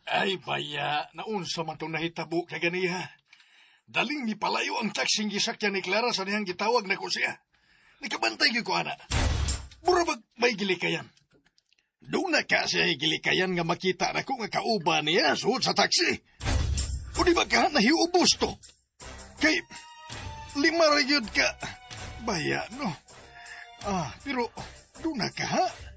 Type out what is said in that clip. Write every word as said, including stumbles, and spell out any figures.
Ay, baya, naunsa man itong nahitabo kay ganiha. Daling ni palayo ang taksing gisakyan ni Clara sa niyang gitawag na ko siya. Nakabantay ko, ana. Burabag may gilikayan. Doon na ka siya gilikayan nga makita na ko nga kauba niya suot sa taksi. O di ba ka nahiubos to? Kay, lima rayod ka. Baya, no? Ah, pero doon na ka, ha?